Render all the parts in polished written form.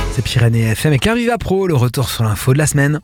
C'est Pyrénées FM avec un Viva Pro, le retour sur l'info de la semaine.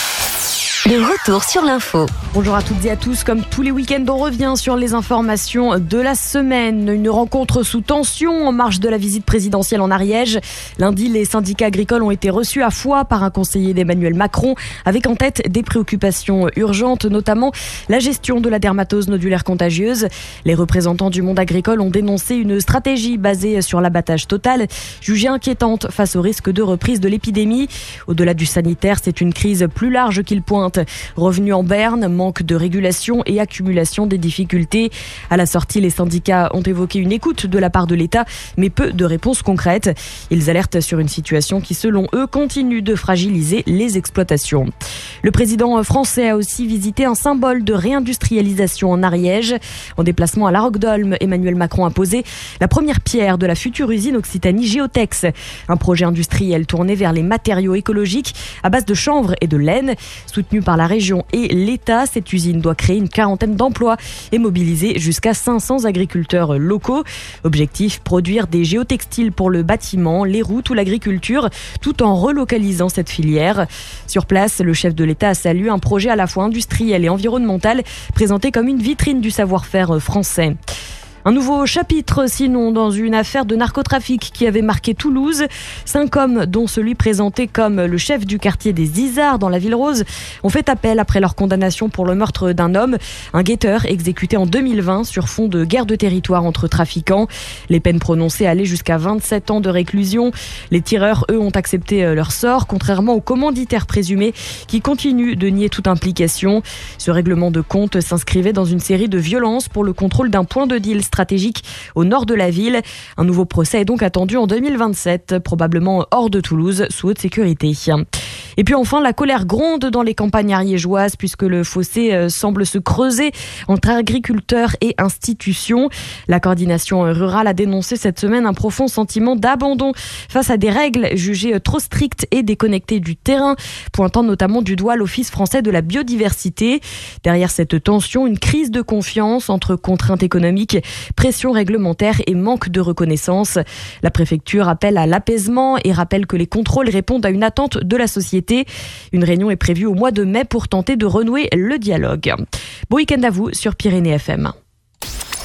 Le retour sur l'info. Bonjour à toutes et à tous. Comme tous les week-ends, on revient sur les informations de la semaine. Une rencontre sous tension en marge de la visite présidentielle en Ariège. Lundi, les syndicats agricoles ont été reçus à Foix par un conseiller d'Emmanuel Macron, avec en tête des préoccupations urgentes, notamment la gestion de la dermatose nodulaire contagieuse. Les représentants du monde agricole ont dénoncé une stratégie basée sur l'abattage total, jugée inquiétante face au risque de reprise de l'épidémie. Au-delà du sanitaire, c'est une crise plus large qu'il pointe. Revenus en berne, manque de régulation et accumulation des difficultés. À la sortie, les syndicats ont évoqué une écoute de la part de l'État, mais peu de réponses concrètes. Ils alertent sur une situation qui, selon eux, continue de fragiliser les exploitations. Le président français a aussi visité un symbole de réindustrialisation en Ariège. En déplacement à la Roque-d'Olme, Emmanuel Macron a posé la première pierre de la future usine Occitanie Géotex. Un projet industriel tourné vers les matériaux écologiques à base de chanvre et de laine. Soutenu par la région et l'État, cette usine doit créer une quarantaine d'emplois et mobiliser jusqu'à 500 agriculteurs locaux. Objectif, produire des géotextiles pour le bâtiment, les routes ou l'agriculture, tout en relocalisant cette filière. Sur place, le chef de l'État a salué un projet à la fois industriel et environnemental, présenté comme une vitrine du savoir-faire français. Un nouveau chapitre, sinon, dans une affaire de narcotrafic qui avait marqué Toulouse. 5 hommes, dont celui présenté comme le chef du quartier des Isards dans la Ville Rose, ont fait appel après leur condamnation pour le meurtre d'un homme, un guetteur exécuté en 2020 sur fond de guerre de territoire entre trafiquants. Les peines prononcées allaient jusqu'à 27 ans de réclusion. Les tireurs, eux, ont accepté leur sort, contrairement aux commanditaires présumés qui continuent de nier toute implication. Ce règlement de compte s'inscrivait dans une série de violences pour le contrôle d'un point de deal stratégique au nord de la ville. Un nouveau procès est donc attendu en 2027, probablement hors de Toulouse, sous haute sécurité. Et puis enfin, la colère gronde dans les campagnes ariégeoises puisque le fossé semble se creuser entre agriculteurs et institutions. La coordination rurale a dénoncé cette semaine un profond sentiment d'abandon face à des règles jugées trop strictes et déconnectées du terrain, pointant notamment du doigt l'Office français de la biodiversité. Derrière cette tension, une crise de confiance entre contraintes économiques, pression réglementaire et manque de reconnaissance. La préfecture appelle à l'apaisement et rappelle que les contrôles répondent à une attente de la société. Une réunion est prévue au mois de mai pour tenter de renouer le dialogue. Bon week-end à vous sur Pyrénées FM.